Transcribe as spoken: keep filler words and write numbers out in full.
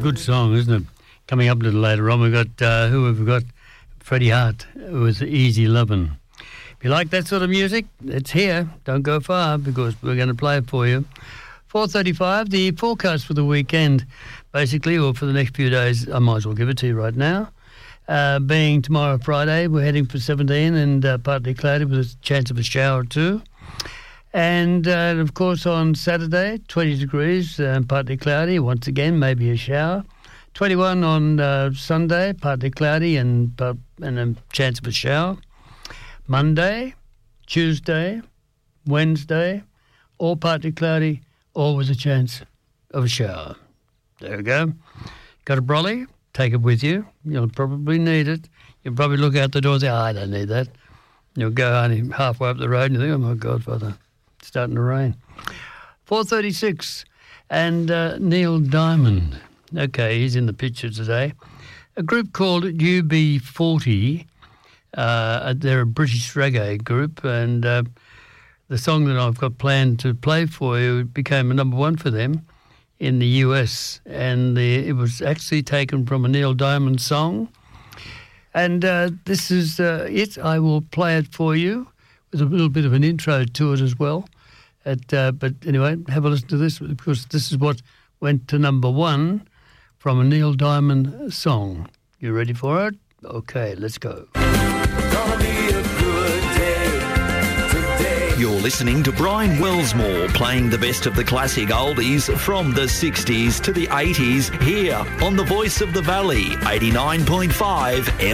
good song, isn't it? Coming up a little later on, we've got, uh, who have we got? Freddie Hart with Easy Lovin'. If you like that sort of music, it's here. Don't go far because we're going to play it for you. four thirty-five, the forecast for the weekend, basically, or for the next few days, I might as well give it to you right now. Uh, being tomorrow, Friday, we're heading for seventeen and uh, partly cloudy with a chance of a shower or two. And, uh, of course, on Saturday, twenty degrees and partly cloudy. Once again, maybe a shower. twenty-one on uh, Sunday, partly cloudy and, uh, and a chance of a shower. Monday, Tuesday, Wednesday, all partly cloudy, all with a chance of a shower. There we go. Got a brolly? Take it with you. You'll probably need it. You'll probably look out the door and say, oh, I don't need that. You'll go only halfway up the road and you think, oh, my God, Father, it's starting to rain. four thirty-six, and uh, Neil Diamond. Okay, he's in the picture today. A group called U B forty. Uh, they're a British reggae group, and uh, the song that I've got planned to play for you became a number one for them in the U S, and the, it was actually taken from a Neil Diamond song. And uh, this is uh, it. I will play it for you with a little bit of an intro to it as well. At, uh, but anyway, have a listen to this because this is what went to number one from a Neil Diamond song. You ready for it? Okay, let's go. Gonna be a good day today. You're listening to Brian Wellsmore playing the best of the classic oldies from the sixties to the eighties here on the Voice of the Valley, eighty-nine point five F M.